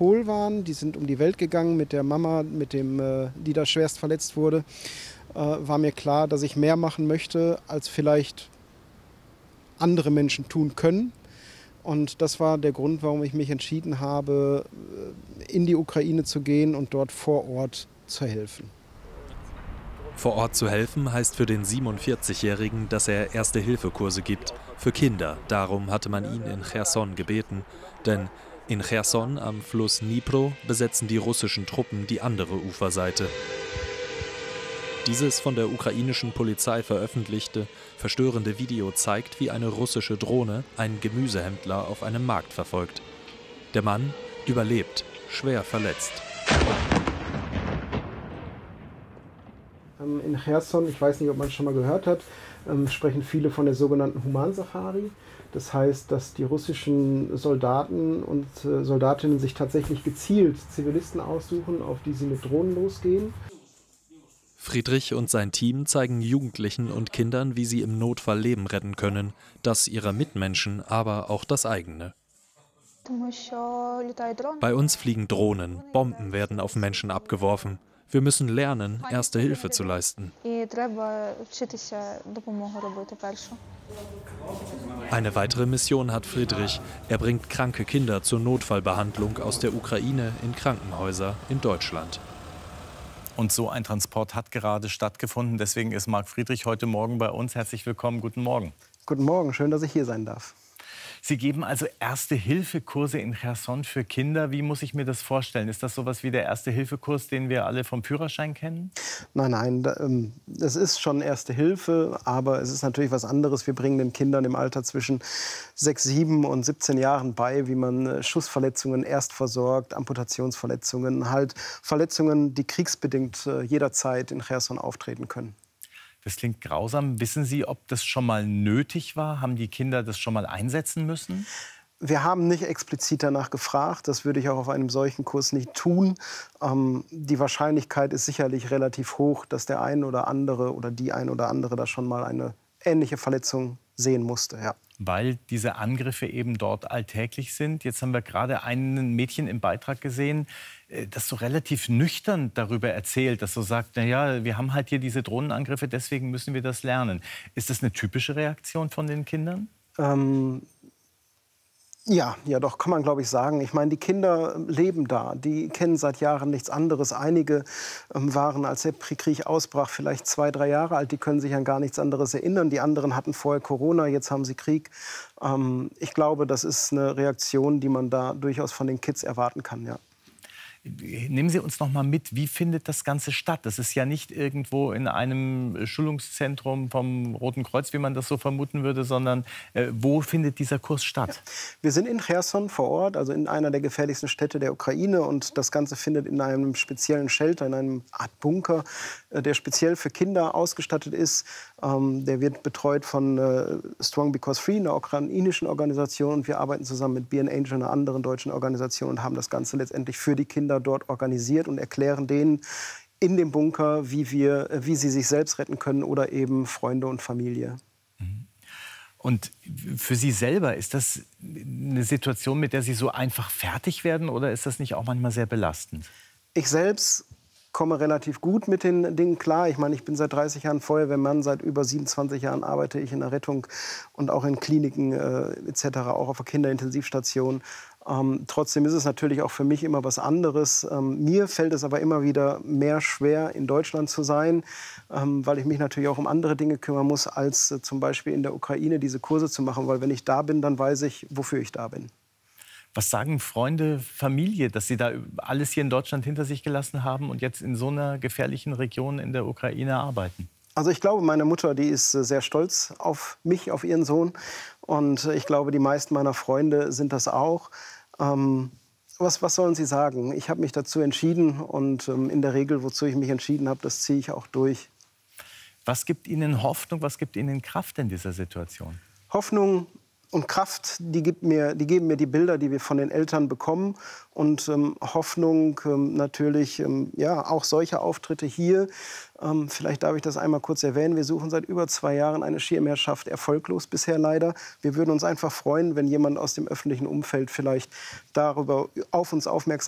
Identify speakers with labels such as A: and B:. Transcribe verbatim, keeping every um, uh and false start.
A: Pol waren. Die sind um die Welt gegangen mit der Mama, mit dem, äh, die da schwerst verletzt wurde. Äh, war mir klar, dass ich mehr machen möchte, als vielleicht andere Menschen tun können. Und das war der Grund, warum ich mich entschieden habe, in die Ukraine zu gehen und dort vor Ort zu helfen.
B: Vor Ort zu helfen heißt für den siebenundvierzigjährigen, dass er Erste-Hilfe-Kurse gibt für Kinder. Darum hatte man ihn in Cherson gebeten. Denn in Cherson am Fluss Dnipro besetzen die russischen Truppen die andere Uferseite. Dieses von der ukrainischen Polizei veröffentlichte, verstörende Video zeigt, wie eine russische Drohne einen Gemüsehändler auf einem Markt verfolgt. Der Mann überlebt, schwer verletzt.
A: In Cherson, ich weiß nicht, ob man es schon mal gehört hat, sprechen viele von der sogenannten Humansafari. Das heißt, dass die russischen Soldaten und Soldatinnen sich tatsächlich gezielt Zivilisten aussuchen, auf die sie mit Drohnen losgehen.
B: Friedrich und sein Team zeigen Jugendlichen und Kindern, wie sie im Notfall Leben retten können. Das ihrer Mitmenschen, aber auch das eigene. Bei uns fliegen Drohnen, Bomben werden auf Menschen abgeworfen. Wir müssen lernen, Erste Hilfe zu leisten. Eine weitere Mission hat Friedrich. Er bringt kranke Kinder zur Notfallbehandlung aus der Ukraine in Krankenhäuser in Deutschland.
C: Und so ein Transport hat gerade stattgefunden. Deswegen ist Marc Friedrich heute Morgen bei uns. Herzlich willkommen. Guten Morgen.
A: Guten Morgen. Schön, dass ich hier sein darf.
C: Sie geben also Erste-Hilfe-Kurse in Cherson für Kinder. Wie muss ich mir das vorstellen? Ist das sowas wie der Erste-Hilfe-Kurs, den wir alle vom Führerschein kennen?
A: Nein, nein, es ist schon Erste Hilfe, aber es ist natürlich was anderes. Wir bringen den Kindern im Alter zwischen sechs, sieben und siebzehn Jahren bei, wie man Schussverletzungen erst versorgt, Amputationsverletzungen, halt Verletzungen, die kriegsbedingt jederzeit in Cherson auftreten können.
C: Das klingt grausam. Wissen Sie, ob das schon mal nötig war? Haben die Kinder das schon mal einsetzen müssen?
A: Wir haben nicht explizit danach gefragt. Das würde ich auch auf einem solchen Kurs nicht tun. Ähm, die Wahrscheinlichkeit ist sicherlich relativ hoch, dass der ein oder andere oder die ein oder andere da schon mal eine ähnliche Verletzung sehen musste. Ja.
C: Weil diese Angriffe eben dort alltäglich sind. Jetzt haben wir gerade ein Mädchen im Beitrag gesehen, das so relativ nüchtern darüber erzählt, das so sagt, na ja, wir haben halt hier diese Drohnenangriffe, deswegen müssen wir das lernen. Ist das eine typische Reaktion von den Kindern?
A: Ähm Ja, ja, doch, kann man, glaube ich, sagen. Ich meine, die Kinder leben da, die kennen seit Jahren nichts anderes. Einige ähm, waren, als der Krieg ausbrach, vielleicht zwei, drei Jahre alt. Die können sich an gar nichts anderes erinnern. Die anderen hatten vorher Corona, jetzt haben sie Krieg. Ähm, ich glaube, das ist eine Reaktion, die man da durchaus von den Kids erwarten kann, ja.
C: Nehmen Sie uns noch mal mit, wie findet das Ganze statt? Das ist ja nicht irgendwo in einem Schulungszentrum vom Roten Kreuz, wie man das so vermuten würde, sondern äh, wo findet dieser Kurs statt?
A: Ja. Wir sind in Cherson vor Ort, also in einer der gefährlichsten Städte der Ukraine. Und das Ganze findet in einem speziellen Shelter, in einem Art Bunker, äh, der speziell für Kinder ausgestattet ist. Ähm, der wird betreut von äh, Strong Because Free, einer ukrainischen Organisation. Und wir arbeiten zusammen mit Be an Angel, einer anderen deutschen Organisation, und haben das Ganze letztendlich für die Kinder dort organisiert und erklären denen in dem Bunker, wie, wir, wie sie sich selbst retten können oder eben Freunde und Familie.
C: Und für Sie selber, ist das eine Situation, mit der Sie so einfach fertig werden, oder ist das nicht auch manchmal sehr belastend?
A: Ich selbst komme relativ gut mit den Dingen klar. Ich meine, ich bin seit dreißig Jahren Feuerwehrmann, seit über siebenundzwanzig Jahren arbeite ich in der Rettung und auch in Kliniken äh, et cetera, auch auf der Kinderintensivstation. Ähm, trotzdem ist es natürlich auch für mich immer was anderes. Ähm, mir fällt es aber immer wieder mehr schwer, in Deutschland zu sein, ähm, weil ich mich natürlich auch um andere Dinge kümmern muss, als äh, zum Beispiel in der Ukraine diese Kurse zu machen. Weil wenn ich da bin, dann weiß ich, wofür ich da bin.
C: Was sagen Freunde, Familie, dass Sie da alles hier in Deutschland hinter sich gelassen haben und jetzt in so einer gefährlichen Region in der Ukraine arbeiten?
A: Also ich glaube, meine Mutter, die ist sehr stolz auf mich, auf ihren Sohn. Und ich glaube, die meisten meiner Freunde sind das auch. Ähm, was, was sollen sie sagen? Ich habe mich dazu entschieden und ähm, in der Regel, wozu ich mich entschieden habe, das ziehe ich auch durch.
C: Was gibt Ihnen Hoffnung, was gibt Ihnen Kraft in dieser Situation?
A: Hoffnung und Kraft, die, gibt mir, die geben mir die Bilder, die wir von den Eltern bekommen. Und ähm, Hoffnung ähm, natürlich, ähm, ja, auch solche Auftritte hier. Ähm, vielleicht darf ich das einmal kurz erwähnen. Wir suchen seit über zwei Jahren eine Schirmherrschaft, erfolglos bisher leider. Wir würden uns einfach freuen, wenn jemand aus dem öffentlichen Umfeld vielleicht darüber auf uns aufmerksam